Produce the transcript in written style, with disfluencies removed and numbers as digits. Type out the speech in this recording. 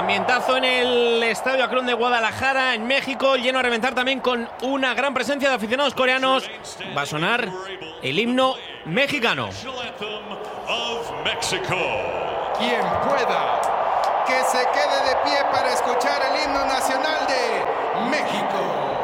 Ambientazo en el Estadio Akron de Guadalajara, en México, lleno a reventar también con una gran presencia de aficionados coreanos. Va a sonar el himno mexicano. Quien pueda, que se quede de pie para escuchar el himno nacional de México.